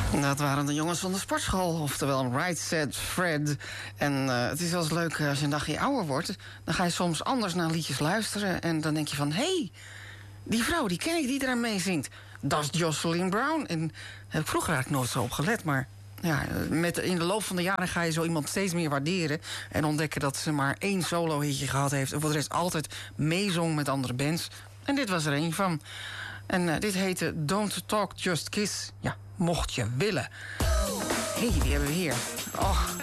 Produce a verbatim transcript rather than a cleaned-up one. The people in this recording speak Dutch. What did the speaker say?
Dat waren de jongens van de sportschool, oftewel Right Said Fred. En uh, het is wel eens leuk als je een dagje ouder wordt. Dan ga je soms anders naar liedjes luisteren. En dan denk je van, hé, hey, die vrouw, die ken ik die eraan meezingt. Dat is Jocelyn Brown. En daar heb ik vroeger eigenlijk nooit zo op gelet. Maar ja, met, in de loop van de jaren ga je zo iemand steeds meer waarderen. En ontdekken dat ze maar één solo-hitje gehad heeft. En voor de rest altijd meezong met andere bands. En dit was er één van. En uh, dit heette Don't Talk, Just Kiss. Ja, mocht je willen. Hé, hey, die hebben we hier. Oh.